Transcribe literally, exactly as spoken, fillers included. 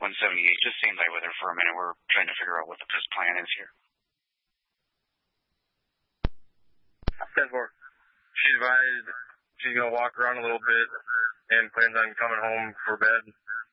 one seventy-eight. Just stand by with her for a minute. We're trying to figure out what the best plan is here. ten four. She's advised she's going to walk around a little bit and plans on coming home for bed